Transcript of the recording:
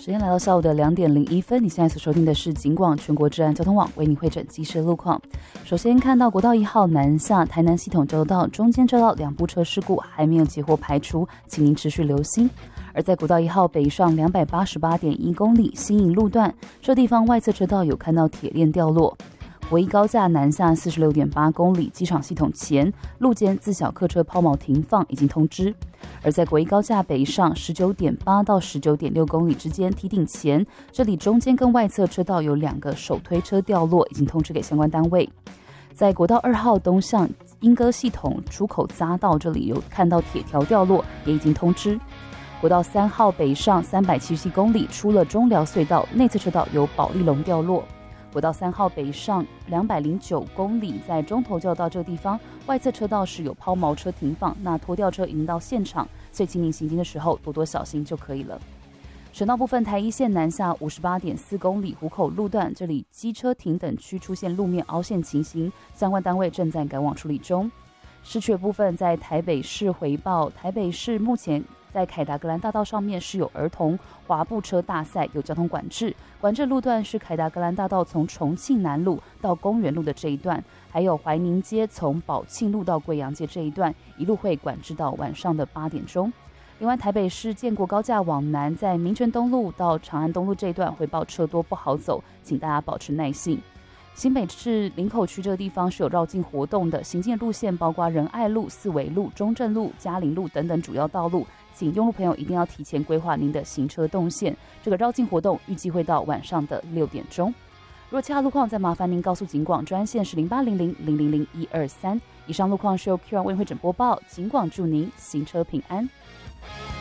时间来到下午的2点01分，你现在所收听的是警广全国治安交通网为你汇整即时路况。首先看到国道1号南下台南系统交流道中间车道2部车事故还没有结获排除，请您持续留心。而在国道1号北上288.1公里新营路段，这地方外侧车道有看到铁链掉落。国一高架南下46.8公里机场系统前路肩自小客车抛锚停放已经通知。而在国一高架北上19.8到19.6公里之间梯顶前，这里中间跟外侧车道有2个手推车掉落，已经通知给相关单位。在国道2号东向莺歌系统出口匝道，这里有看到铁条掉落，也已经通知。国道3号北上377公里出了中寮隧道，内侧车道有保利龙掉落。国道3号北上209公里，在中头交道这个地方，外侧车道是有抛锚车停放，那拖吊车已经到现场，所以请您行经的时候多多小心就可以了。省道部分，台一线南下58.4公里湖口路段，这里机车停等区出现路面凹陷情形，相关单位正在赶往处理中。市区的部分，在台北市回报，台北市目前在凯达格兰大道上面是有儿童滑步车大赛，有交通管制。管制路段是凯达格兰大道从重庆南路到公园路的这一段，还有怀宁街从宝庆路到贵阳街这一段，一路会管制到晚上的8点钟。另外，台北市建国高架往南，在民权东路到长安东路这一段回报车多不好走，请大家保持耐性。新北市林口区这个地方是有绕境活动的，行进路线包括仁爱路、四维路、中正路、嘉陵路等等主要道路，请用路朋友一定要提前规划您的行车动线。这个绕境活动预计会到晚上的6点钟。若其他路况，再麻烦您告诉警广专线是0800000123。以上路况是由 Q1 为会诊播报，警广祝您行车平安。